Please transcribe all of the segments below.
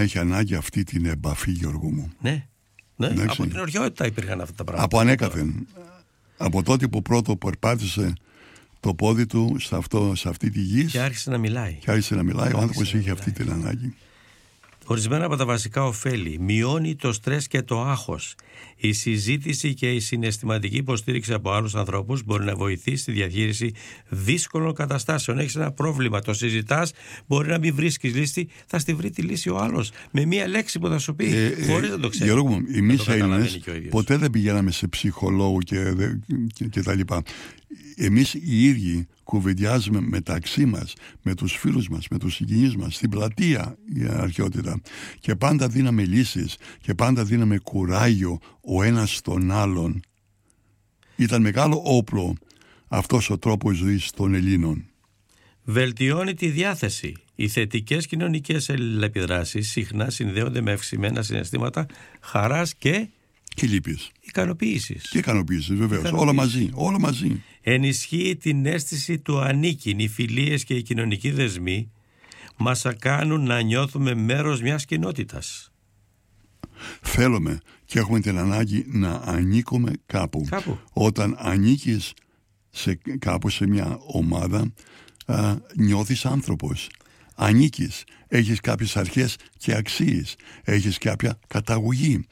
Έχει ανάγκη αυτή την επαφή, Γιώργο μου. Ναι. Από την αρχαιότητα υπήρχαν αυτά τα πράγματα. Από ανέκαθεν. Από τότε που πρώτο περπάτησε το πόδι του σε αυτή τη γη. Και άρχισε να μιλάει. Ο άνθρωπος είχε αυτή την ανάγκη. Ορισμένα από τα βασικά ωφέλη: μειώνει το στρες και το άγχος. Η συζήτηση και η συναισθηματική υποστήριξη από άλλους ανθρώπους μπορεί να βοηθήσει στη διαχείριση δύσκολων καταστάσεων. Έχεις ένα πρόβλημα, το συζητάς, μπορεί να μην βρίσκεις λύση, θα στη βρει τη λύση ο άλλος με μία λέξη που θα σου πει, χωρίς να το ξέρει. Γιώργο μου, εμείς Έλληνες ποτέ δεν πηγαίναμε σε ψυχολόγο και τα λοιπά. Εμείς οι ίδιοι κουβεντιάζουμε μεταξύ μας, με τους φίλους μας, με τους συγγενείς μας, στην πλατεία η αρχαιότητα, και πάντα δίναμε λύσεις και πάντα δίναμε κουράγιο ο ένας στον άλλον. Ήταν μεγάλο όπλο αυτός ο τρόπος ζωής των Ελλήνων. Βελτιώνει τη διάθεση. Οι θετικές κοινωνικές αλληλεπιδράσεις συχνά συνδέονται με αυξημένα συναισθήματα χαράς και λύπης. Ικανοποίησης. Και ικανοποίησης, βεβαίως. Όλα μαζί. Ενισχύει την αίσθηση του ανήκειν. Οι φιλίες και οι κοινωνικοί δεσμοί μας κάνουν να νιώθουμε μέρος μιας κοινότητας. Θέλουμε και έχουμε την ανάγκη να ανήκουμε κάπου. Όταν ανήκεις κάπου σε μια ομάδα, νιώθεις άνθρωπος. Ανήκεις, έχεις κάποιες αρχές και αξίες, έχεις κάποια καταγωγή.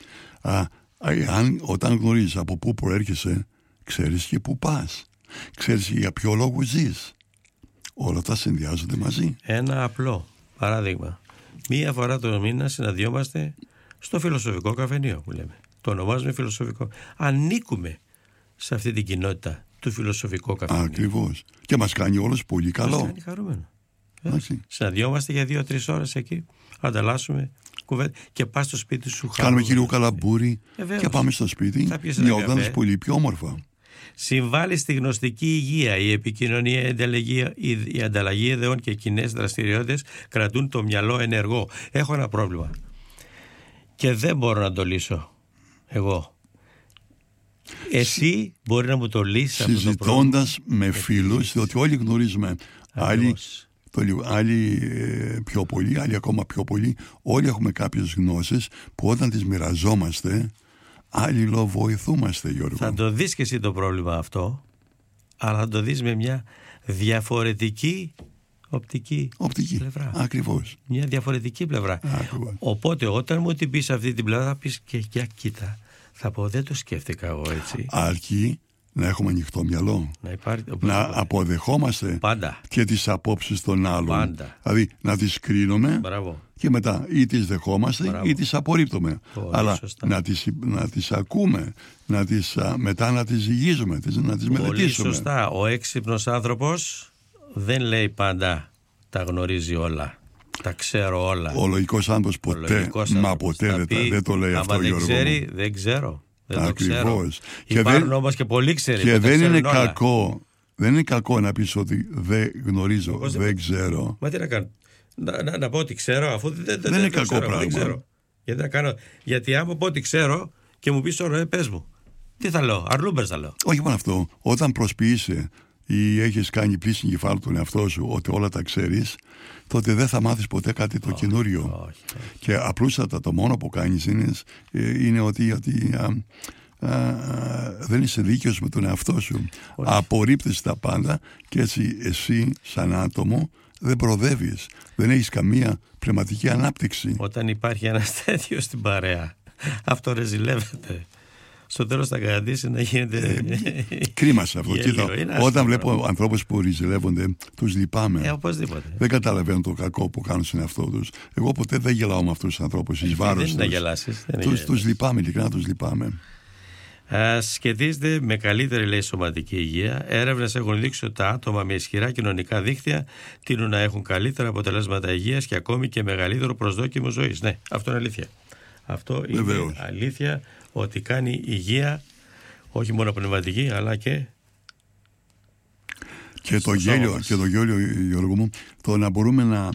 Όταν γνωρίζεις από πού προέρχεσαι, ξέρεις και πού πας, ξέρεις και για ποιο λόγο ζεις. Όλα αυτά συνδυάζονται μαζί. Ένα απλό παράδειγμα: μία φορά το μήνα συναντιόμαστε στο φιλοσοφικό καφενείο που λέμε. Το ονομάζουμε φιλοσοφικό. Ανήκουμε σε αυτή την κοινότητα του φιλοσοφικού καφενείου. Ακριβώς. Και μας κάνει όλους πολύ καλό. Μας κάνει χαρούμενο. Συναντιόμαστε για 2-3 ώρες εκεί, ανταλλάσσουμε κουβέντα και πας στο σπίτι σου. Κάνουμε και λίγο καλαμπούρι και πάμε στο σπίτι. Νιώθοντας πολύ πιο όμορφα. Συμβάλλει στη γνωστική υγεία. Η επικοινωνία, η ανταλλαγή ιδεών και κοινές δραστηριότητες κρατούν το μυαλό ενεργό. Έχω ένα πρόβλημα και δεν μπορώ να το λύσω εγώ. Εσύ μπορεί να μου το λύσεις. Συζητώντας με φίλους, διότι όλοι γνωρίζουμε άλλοι πιο πολύ, άλλοι ακόμα πιο πολύ. Όλοι έχουμε κάποιες γνώσεις που όταν τις μοιραζόμαστε, αλληλοβοηθούμαστε, Γιώργο. Θα το δεις και εσύ το πρόβλημα αυτό, αλλά θα το δεις με μια διαφορετική οπτική πλευρά. Ακριβώς. Μια διαφορετική πλευρά. Ακριβώς. Οπότε όταν μου την πεις αυτή την πλευρά, θα πεις και για κοίτα, θα πω δεν το σκέφτηκα εγώ έτσι. Αρκεί να έχουμε ανοιχτό μυαλό. Να αποδεχόμαστε πάντα και τις απόψεις των άλλων. Πάντα. Δηλαδή να τις κρίνουμε. Μπράβο. Και μετά ή τις δεχόμαστε ή τις απορρίπτουμε. Αλλά να τις ακούμε, μετά να τις ζυγίζουμε, να τις μελετήσουμε. Πολύ σωστά. Ο έξυπνος άνθρωπος δεν λέει πάντα τα γνωρίζει όλα, τα ξέρω όλα. Ο λογικός άνθρωπος ποτέ δεν το λέει αυτό, Γιώργο. Αν δεν ξέρει, δεν ξέρω. Ακριβώς. Υπάρχουν όμως και πολλοί ξέρει. Και δεν είναι κακό να πεις ότι δεν γνωρίζω, δεν ξέρω. Μα τι να κάνω. Να πω ότι ξέρω, αφού δεν είναι κακό πράγμα. Γιατί άμα πω ότι ξέρω και μου πεις τώρα, πες μου, τι θα λέω, αρλούμπερ θα λέω. Όχι μόνο αυτό. Όταν προσποιείσαι ή έχεις κάνει πλήση κεφάλου τον εαυτό σου ότι όλα τα ξέρεις, τότε δεν θα μάθεις ποτέ κάτι το καινούριο. Και απλούστατα το μόνο που κάνεις είναι ότι δεν είσαι δίκαιος με τον εαυτό σου. Απορρίπτεις τα πάντα και έτσι εσύ σαν άτομο δεν προοδεύεις, δεν έχεις καμία πνευματική ανάπτυξη. Όταν υπάρχει ένας τέτοιος στην παρέα, αυτό ρεζιλεύεται. Στο τέλος θα καταντήσει να γίνεται. Κρίμα σε αυτό. Κοίτα, όταν βλέπω ανθρώπους που ριζιλεύονται, τους λυπάμαι. Οπωσδήποτε. Δεν καταλαβαίνω το κακό που κάνουν στον εαυτό τους. Εγώ ποτέ δεν γελάω με αυτούς τους ανθρώπους εις βάρος τους. Δεν είναι να γελάσεις. Τους λυπάμαι, ειλικρινά τους λυπάμαι. Σχετίζεται με καλύτερη, λέει, σωματική υγεία. Έρευνες έχουν δείξει ότι τα άτομα με ισχυρά κοινωνικά δίκτυα τείνουν να έχουν καλύτερα αποτελέσματα υγείας και ακόμη και μεγαλύτερο προσδόκιμο ζωής. Ναι, αυτό είναι αλήθεια. Αυτό είναι αλήθεια, ότι κάνει υγεία όχι μόνο πνευματική αλλά και το γέλιο, Γιώργο μου, το να μπορούμε να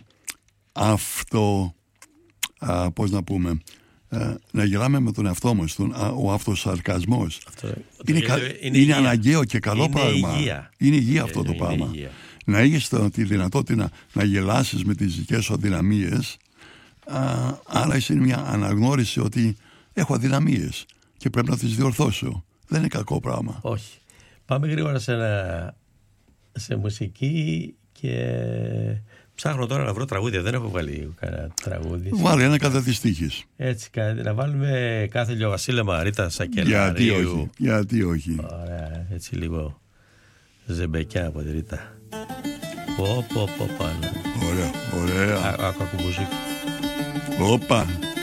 να γελάμε με τον εαυτό μας, ο αυτοσαρκασμός. Είναι αναγκαίο και καλό πράγμα. Είναι υγεία αυτό το πράγμα. Να έχεις τη δυνατότητα να γελάσεις με τις δικές σου αδυναμίες, Άρα είναι μια αναγνώριση ότι έχω αδυναμίες και πρέπει να τις διορθώσω. Δεν είναι κακό πράγμα. Όχι. Πάμε γρήγορα σε μουσική και ψάχνω τώρα να βρω τραγούδια. Δεν έχω βάλει κανένα τραγούδι. Βάλει ένα κατά της τύχης. Έτσι, να βάλουμε κάθε ηλιοβασίλεμα Ρίτα Σακελαρίου. Γιατί όχι. Ωραία, έτσι λίγο ζεμπεκιά από τη Ρίτα. Πω πάνω. Ωραία. Άκου μουσική. Όπα.